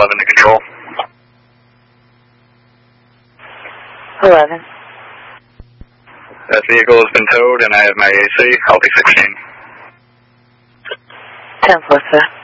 11 to control. 11. That vehicle has been towed and I have my AC. I'll be 16. 10-4, sir.